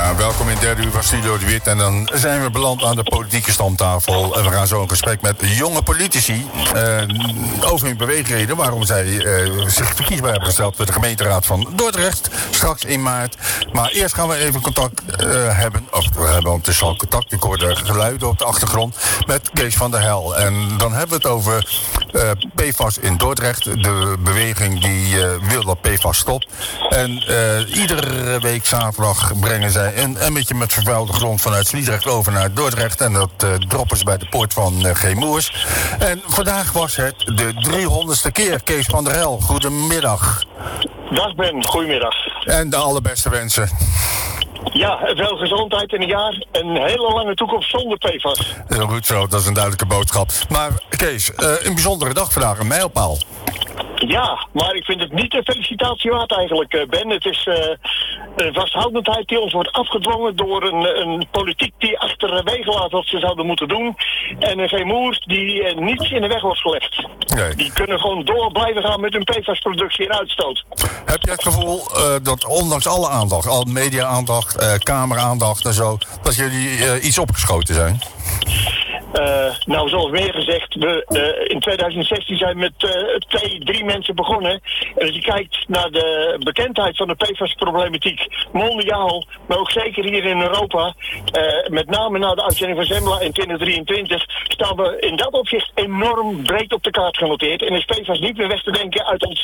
Ja, welkom in het derde uur van Studio de Wit. En dan zijn we beland aan de politieke stamtafel. En we gaan zo een gesprek met jonge politici over hun beweegreden. Waarom zij zich verkiesbaar hebben gesteld voor de gemeenteraad van Dordrecht. Straks in maart. Maar eerst gaan we even contact hebben. Of we hebben ondertussen al contact. Ik hoorde geluiden op de achtergrond. Met Kees van der Hel. En dan hebben we het over PFAS in Dordrecht. De beweging die wil dat PFAS stopt. En iedere week zaterdag brengen zij een emmetje met vervuilde grond vanuit Sliedrecht over naar Dordrecht. En dat droppen ze bij de poort van G-Moers. En vandaag was het de 300ste keer. Kees van der Hel, goedemiddag. Dag Ben, goedemiddag. En de allerbeste wensen. Ja, veel gezondheid in een jaar. Een hele lange toekomst zonder PFAS. Heel goed zo, dat is een duidelijke boodschap. Maar Kees, een bijzondere dag vandaag, een mijlpaal. Ja, maar ik vind het niet een felicitatie waard eigenlijk, Ben. Het is een vasthoudendheid die ons wordt afgedwongen door een politiek die achterwege laat wat ze zouden moeten doen. En een G-Moers die niets in de weg wordt gelegd. Nee. Die kunnen gewoon door blijven gaan met hun PFAS-productie en uitstoot. Heb je het gevoel dat ondanks alle aandacht, al media-aandacht, camera-aandacht en zo, dat jullie iets opgeschoten zijn? Nou, zoals meer gezegd, we in 2016 zijn met 3 mensen begonnen. En als je kijkt naar de bekendheid van de PFAS-problematiek mondiaal, maar ook zeker hier in Europa, met name na de uitzending van Zembla in 2023, staan we in dat opzicht enorm breed op de kaart genoteerd. En is PFAS niet meer weg te denken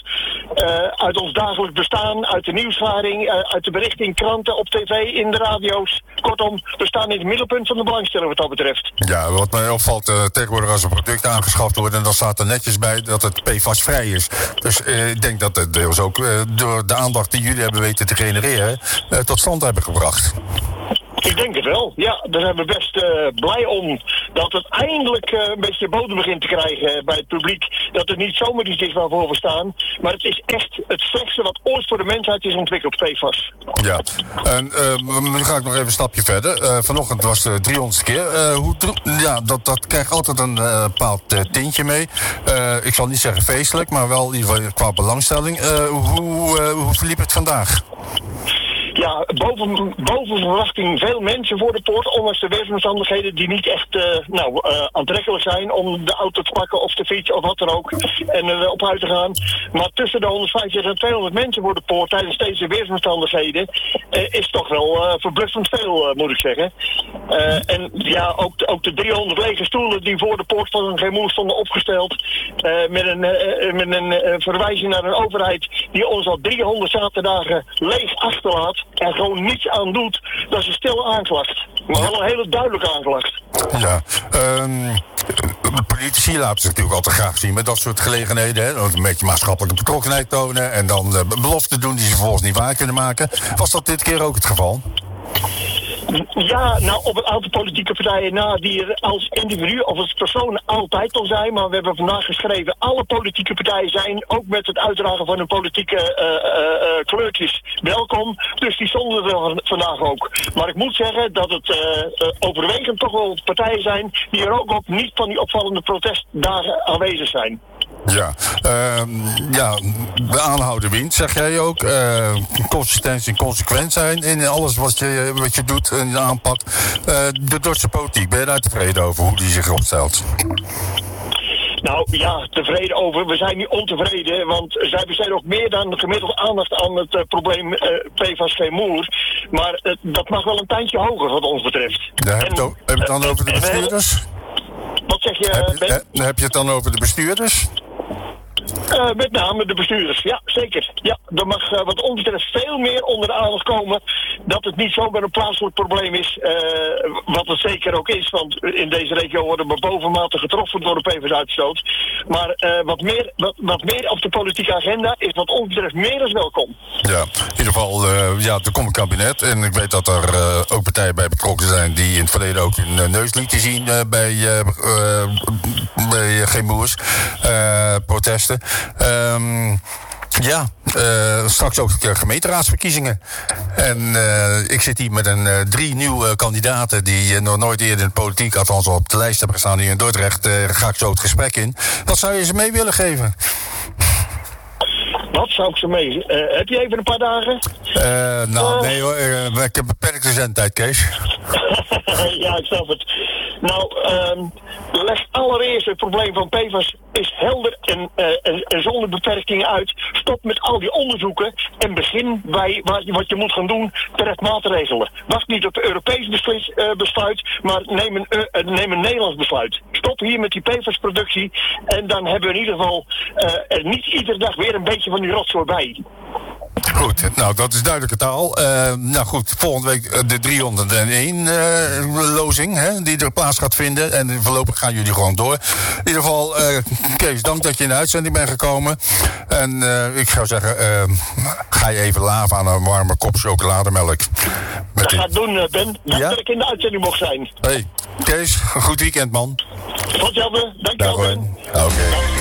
uit ons dagelijks bestaan, uit de nieuwsvaring, uit de berichten in kranten, op tv, in de radio's. Kortom, we staan in het middelpunt van de belangstelling wat dat betreft. Ja, wat mij opvalt tegenwoordig als een product aangeschaft wordt, en dan staat er netjes bij dat het PFAS-vrij is. Dus ik denk dat het deels ook door de aandacht die jullie hebben weten te genereren tot stand hebben gebracht. Ik denk het wel. Ja, daar zijn we best blij om dat het eindelijk een beetje bodem begint te krijgen bij het publiek. Dat het niet zomaar iets is waarvoor we staan. Maar het is echt het slechtste wat ooit voor de mensheid is ontwikkeld, PFAS. Ja, en nu ga ik nog even een stapje verder. Vanochtend was de 300ste keer. Dat krijgt altijd een bepaald tintje mee. Ik zal niet zeggen feestelijk, maar wel in ieder geval qua belangstelling. Hoe verliep het vandaag? Ja, boven verwachting veel mensen voor de poort, ondanks de weersomstandigheden die niet echt aantrekkelijk zijn om de auto te pakken of de fiets of wat dan ook en op uit te gaan. Maar tussen de 150 en 200 mensen voor de poort tijdens deze weersomstandigheden is toch wel verbluffend veel, moet ik zeggen. En ja, ook de 300 lege stoelen die voor de poort van G-Moers stonden opgesteld met een verwijzing naar een overheid die ons al 300 zaterdagen leeg achterlaat en gewoon niets aan doet, dat is een stille aanklacht. Maar wel een hele duidelijke aanklacht. Ja, politici laten zich natuurlijk altijd graag zien met dat soort gelegenheden. Hè? Een beetje maatschappelijke betrokkenheid tonen en dan beloften doen die ze vervolgens niet waar kunnen maken. Was dat dit keer ook het geval? Ja, nou op een aantal politieke partijen na die er als individu of als persoon altijd al zijn. Maar we hebben vandaag geschreven, alle politieke partijen zijn, ook met het uitdragen van hun politieke kleurtjes, welkom. Dus die stonden er vandaag ook. Maar ik moet zeggen dat het overwegend toch wel partijen zijn die er ook op niet van die opvallende protestdagen aanwezig zijn. Ja, de aanhouden wint, zeg jij ook. Consistentie en consequent zijn in alles wat je doet en je aanpakt. De Dordtse politiek, ben je daar tevreden over hoe die zich opstelt? Nou ja, tevreden over. We zijn niet ontevreden, want zij besteden ook meer dan gemiddeld aandacht aan het probleem PFAS G-Moers. Maar dat mag wel een tandje hoger wat ons betreft. Heb je het dan over de bestuurders? Wat zeg je, Ben? Heb je het dan over de bestuurders? Met name de bestuurders, ja, zeker. Ja, er mag wat ons betreft veel meer onder de aandacht komen dat het niet zomaar een plaatselijk probleem is, wat het zeker ook is, want in deze regio worden we bovenmate getroffen door de PFAS-uitstoot. Maar wat meer op de politieke agenda is wat ons betreft meer dan welkom. Ja, in ieder geval, er komt een kabinet en ik weet dat er ook partijen bij betrokken zijn die in het verleden ook hun neus lieten zien bij G-Moers protesten. Straks ook gemeenteraadsverkiezingen. En ik zit hier met 3 nieuwe kandidaten die nog nooit eerder in de politiek, althans op de lijst hebben gestaan hier in Dordrecht. Ga ik zo het gesprek in. Wat zou je ze mee willen geven? Wat zou ik ze mee? Heb je even een paar dagen? Nee hoor, ik heb beperkte zendtijd, Kees. Ja, ik snap het. Nou, leg allereerst het probleem van PFAS is helder en zonder beperkingen uit. Stop met al die onderzoeken en begin bij wat je moet gaan doen per het maatregelen. Wacht niet op Europees besluit, maar neem een Nederlands besluit. Stop hier met die PFAS-productie en dan hebben we in ieder geval er niet iedere dag weer een beetje van die rotzooi bij. Goed, nou dat is duidelijke taal. Nou goed, volgende week de 301-lozing die er plaats gaat vinden. En voorlopig gaan jullie gewoon door. In ieder geval, Kees, dank dat je in de uitzending bent gekomen. En ik zou zeggen, ga je even laven aan een warme kop chocolademelk. Dat ga ik doen, Ben. Dank dat ik in de uitzending mocht zijn. Hey, Kees, een goed weekend, man. Tot hetzelfde. Dankjewel, Ben. Oké.